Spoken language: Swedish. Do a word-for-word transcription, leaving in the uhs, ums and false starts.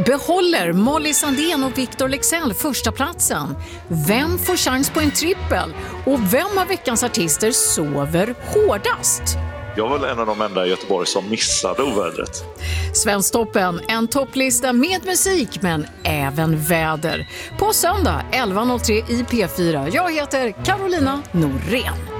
Behåller Molly Sandén och Victor Leksell första platsen? Vem får chans på en trippel? Och vem av veckans artister sover hårdast? Jag var väl en av de enda i Göteborg som missade ovädret. Svensktoppen, en topplista med musik men även väder. På söndag elva noll tre i P fyra. Jag heter Carolina Norén.